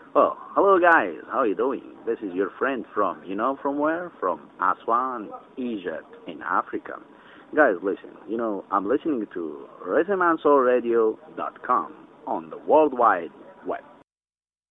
Well, hello guys, how are you doing? This is your friend from, from where? From Aswan, Egypt, in Africa. Guys, listen, I'm listening to RhythmandSoulRadio.com on the World Wide Web.